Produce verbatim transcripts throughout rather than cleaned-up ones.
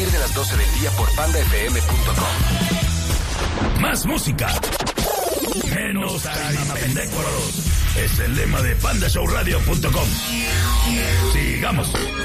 partir de las doce del día por panda f m punto com. Más música. Menos harina pendejos. Es el lema de panda show radio punto com. Sigamos.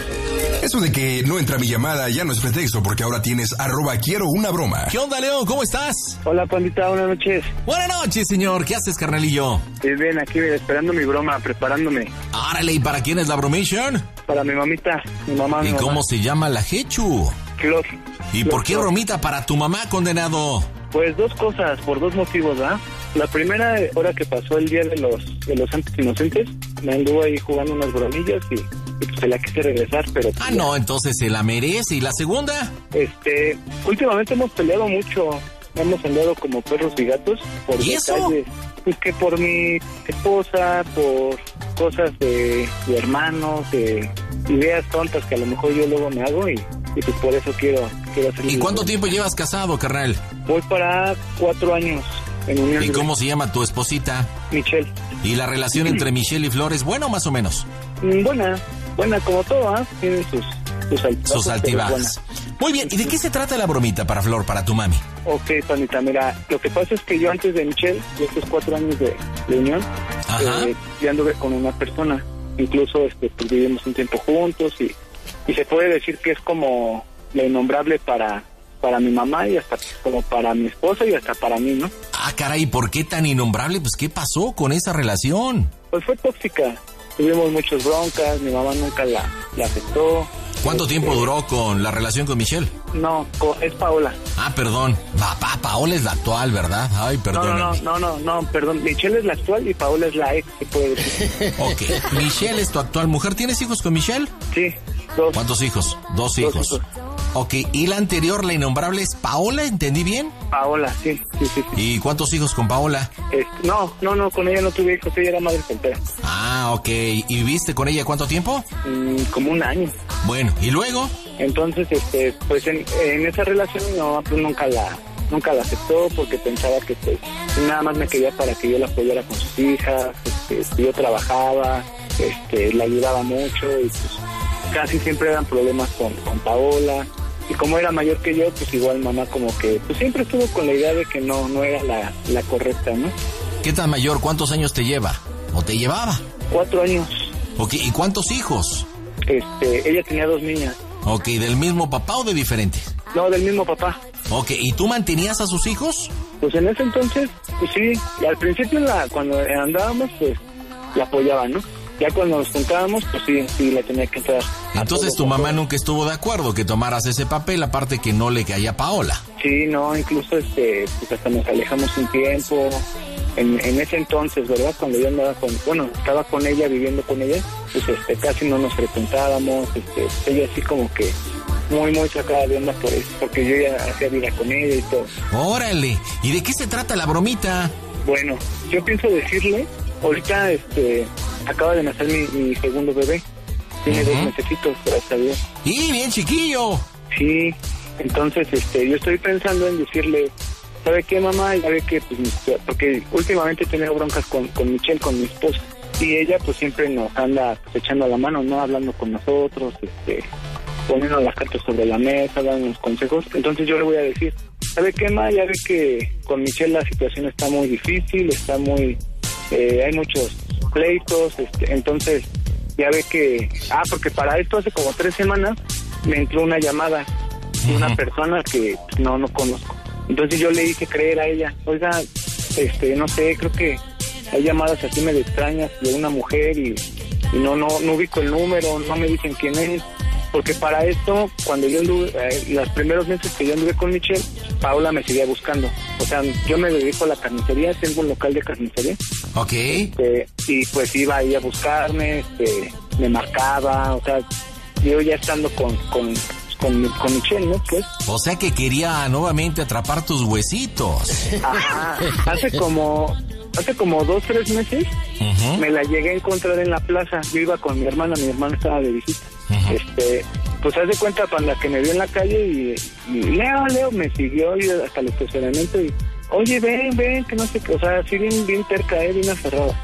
Eso de que no entra mi llamada ya no es pretexto, porque ahora tienes arroba quiero una broma. ¿Qué onda, León? ¿Cómo estás? Hola, pandita, buenas noches. Buenas noches, señor. ¿Qué haces, carnalillo? Pues bien, aquí esperando mi broma, preparándome. Árale, ¿y para quién es la bromation? Para mi mamita, mi mamá. ¿Y mi cómo mamá. se llama la Jechu? Flor. ¿Y Flor, por qué Flor. bromita para tu mamá, condenado? Pues dos cosas, por dos motivos, ¿verdad? La primera, ahora que pasó el día de los de los santos inocentes, me anduvo ahí jugando unas bromillas y, y pues se la quise regresar, pero... Ah, no, entonces se la merece. ¿Y la segunda? Este, últimamente hemos peleado mucho, hemos andado como perros y gatos por ¿Y eso? detalles. Pues que por mi esposa, por cosas de, de hermanos, de ideas tontas que a lo mejor yo luego me hago y, y pues por eso quiero, quiero hacer... ¿Y cuánto tiempo llevas casado, carnal? Voy para cuatro años en unión. ¿Y cómo se llama tu esposita? Michelle. ¿Y la relación entre Michelle y Flores, buena o más o menos? Mm, Buena, buena como todo, ¿ah? ¿eh? Tienen sus, sus altibajos. Sus altibajas. Muy bien, ¿y de qué se trata la bromita para Flor, para tu mami? Ok, pandita, mira, lo que pasa es que yo antes de Michelle, de estos cuatro años de, de unión, Ajá. eh, ya anduve con una persona. Incluso este, pues, vivimos un tiempo juntos y, y se puede decir que es como lo innombrable para, para mi mamá y hasta como para mi esposa y hasta para mí, ¿no? Ah, caray, ¿por qué tan innombrable? Pues, ¿qué pasó con esa relación? Pues fue tóxica. Tuvimos muchas broncas, mi mamá nunca la, la aceptó. ¿Cuánto Este, tiempo duró con la relación con Michelle? No, co- es Paola. Ah, perdón. Papá, Paola es la actual, ¿verdad? Ay, No, perdón. no, no, no, no, no, perdón. Michelle es la actual y Paola es la ex, se puede decir. Ok, Michelle es tu actual mujer. ¿Tienes hijos con Michelle? Sí, dos. ¿Cuántos hijos? Dos Dos hijos. hijos. Ok, ¿y la anterior, la innombrable, es Paola? ¿Entendí bien? Paola, sí, sí, sí. sí. ¿Y cuántos hijos con Paola? Este, no, no, no, con ella no tuve hijos, ella era madre soltera. Ah, ok. ¿Y viviste con ella cuánto tiempo? Mm, como un año. Bueno, ¿y luego? Entonces, este, pues en, en esa relación mi mamá pues nunca la, nunca la aceptó porque pensaba que pues nada más me quería para que yo la apoyara con sus hijas, este, yo trabajaba, este, la ayudaba mucho y pues casi siempre eran problemas con, con Paola. Y como era mayor que yo, pues igual mamá como que pues siempre estuvo con la idea de que no, no era la, la correcta, ¿no? ¿Qué tan mayor? ¿Cuántos años te lleva? ¿O te llevaba? Cuatro años. Ok, ¿y cuántos hijos? Este, ella tenía dos niñas. Ok, ¿del mismo papá o de diferentes? No, del mismo papá. Ok, ¿y tú mantenías a sus hijos? Pues en ese entonces, pues sí, y al principio la, cuando andábamos, pues la apoyaba, ¿no? Ya cuando nos juntábamos, pues sí, sí, la tenía que entrar. a Entonces todo, tu a mamá todo. nunca estuvo de acuerdo que tomaras ese papel, aparte que no le caía a Paola. Sí, no, incluso este, pues hasta nos alejamos un tiempo. En, en ese entonces, ¿verdad? Cuando yo andaba con, bueno, estaba con ella, viviendo con ella, pues este, casi no nos frecuentábamos, este, ella así como que muy, muy sacada de onda por eso, porque yo ya hacía vida con ella y todo. Órale, ¿y de qué se trata la bromita? Bueno, yo pienso decirle, ahorita este acaba de nacer mi, mi segundo bebé, tiene Ujú. dos mesecitos, gracias a Dios. ¡Y bien chiquillo! Sí, entonces este yo estoy pensando en decirle, ¿sabe qué, mamá? Ya ve que, pues, mis- porque últimamente he tenido broncas con, con Michelle, con mi esposa, y ella pues siempre nos anda pues, echando la mano, ¿no? Hablando con nosotros, este poniendo las cartas sobre la mesa, dándonos consejos. Entonces yo le voy a decir, ¿sabe qué, ma? Ya ve que con Michelle la situación está muy difícil, está muy... Eh, hay muchos pleitos, este, entonces ya ve que... Ah, porque para esto hace como tres semanas me entró una llamada de una Ujú. persona que pues, no, no conozco. Entonces yo le hice creer a ella, oiga, este, no sé, creo que hay llamadas así medio extrañas de una mujer y, y no, no, no ubico el número, no me dicen quién es. Porque para esto, cuando yo anduve, eh, los primeros meses que yo anduve con Michelle, Paola me seguía buscando. O sea, yo me dedico a la carnicería, tengo un local de carnicería. Ok. Este, y pues iba ahí a buscarme, este, me marcaba, o sea, yo ya estando con, con, con, con Michelle, ¿no? Pues, O sea que quería nuevamente atrapar tus huesitos. ajá, hace como, hace como dos, tres meses, Ujú. me la llegué a encontrar en la plaza. Yo iba con mi hermana, mi hermana estaba de visita. Ujú. Este, pues haz de cuenta para la que me vio en la calle y, y Leo, Leo me siguió y hasta el estacionamiento y, oye, ven, ven, que no sé qué, o sea, así bien, bien cerca, eh, bien aferrada.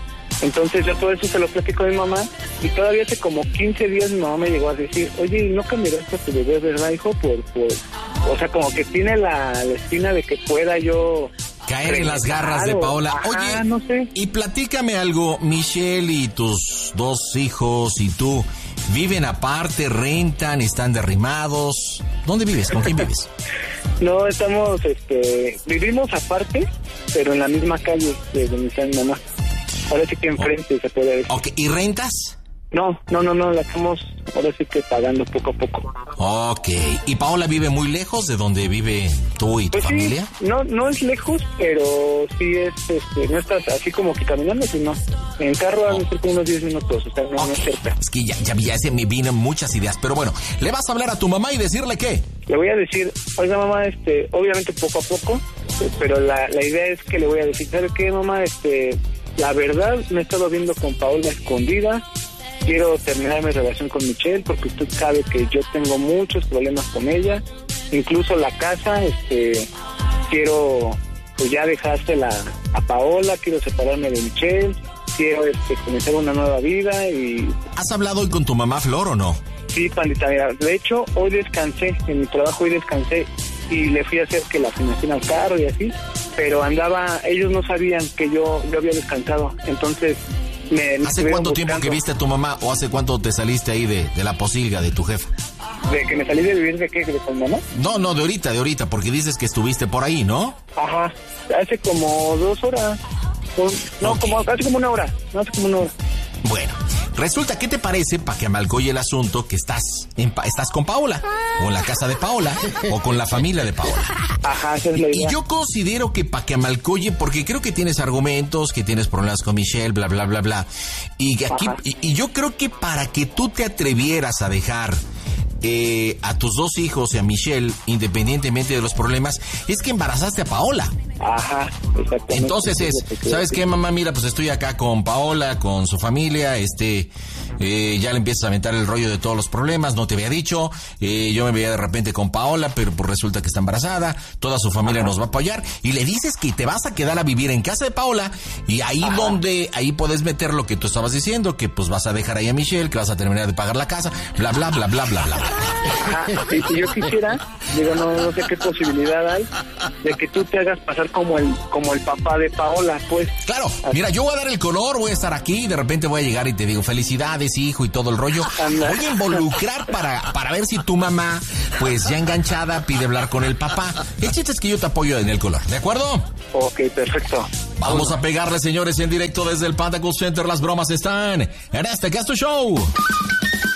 Entonces yo todo eso se lo platico a mi mamá y todavía hace como quince días mi mamá me llegó a decir, oye, ¿no cambiaste a tu bebé, verdad, hijo? Por, por... O sea, como que tiene la, la espina de que pueda yo... caer en las garras de Paola. Ajá, Oye, no sé. Y platícame algo, Michelle y tus dos hijos y tú, ¿viven aparte, rentan, están derrimados? ¿Dónde vives? ¿Con quién vives? No, estamos, este, vivimos aparte, pero en la misma calle de donde está mi mamá. Ahora sí que enfrente, oh. se puede decir. Ok, ¿y rentas? No, no, no, no, la estamos ahora sí que pagando poco a poco. Ok, ¿y Paola vive muy lejos de donde vive tú y tu pues familia? Sí, no, no es lejos, pero sí es, este, no estás así como que caminando, sino en carro a oh. unos diez minutos, o sea, no, okay. no es cerca. Es que ya, ya, ya se me vienen muchas ideas, pero bueno, ¿le vas a hablar a tu mamá y decirle qué? Le voy a decir, oiga mamá, este, obviamente poco a poco, pero la, la idea es que le voy a decir, ¿sabe qué mamá? Este, la verdad me he estado viendo con Paola escondida. Quiero terminar mi relación con Michelle porque usted sabe que yo tengo muchos problemas con ella, incluso la casa, este, quiero pues ya dejársela a Paola, quiero separarme de Michelle, quiero este, comenzar una nueva vida y... ¿Has hablado hoy con tu mamá Flor o no? Sí, pandita, mira, de hecho hoy descansé, en mi trabajo hoy descansé y le fui a hacer que la financiaran al carro y así, pero andaba, ellos no sabían que yo, yo había descansado, entonces... Me, me ¿Hace cuánto buscando. tiempo que viste a tu mamá o hace cuánto te saliste ahí de, de la posilga de tu jefa? ¿De que me salí de vivir de qué? ¿De con mamá? No, no, de ahorita, de ahorita, porque dices que estuviste por ahí, ¿no? Ajá, hace como dos horas. No, okay. como hace como una hora, no hace como una hora. Bueno, resulta, ¿qué te parece, para que amalcoye el asunto, que estás en, estás con Paola, o en la casa de Paola, o con la familia de Paola? Ajá, esa es la idea. Y yo considero que para que amalcoye, porque creo que tienes argumentos, que tienes problemas con Michelle, bla, bla, bla, bla. Y aquí, y, y yo creo que para que tú te atrevieras a dejar eh, a tus dos hijos y a Michelle, independientemente de los problemas, es que embarazaste a Paola. Ajá, exactamente. Entonces es, ¿sabes qué, mamá? Mira, pues estoy acá con Paola, con su familia, este, eh, ya le empiezas a aventar el rollo de todos los problemas, no te había dicho, eh, yo me veía de repente con Paola, pero pues resulta que está embarazada, toda su familia Ajá. nos va a apoyar, y le dices que te vas a quedar a vivir en casa de Paola, y ahí Ajá. donde, ahí puedes meter lo que tú estabas diciendo, que pues vas a dejar ahí a Michelle, que vas a terminar de pagar la casa, bla, bla, bla, bla, bla, bla. Ajá, y si yo quisiera, digo, no, no sé qué posibilidad hay de que tú te hagas pasar como el como el papá de Paola, pues. Claro, mira, yo voy a dar el color, voy a estar aquí y de repente voy a llegar y te digo, felicidades, hijo, y todo el rollo. Anda. Voy a involucrar para, para ver si tu mamá, pues ya enganchada, pide hablar con el papá. El chiste es que yo te apoyo en el color, ¿de acuerdo? Ok, perfecto. Vamos a pegarle, señores, en directo desde el Panda Call Center. Las bromas están en este Gasto Show.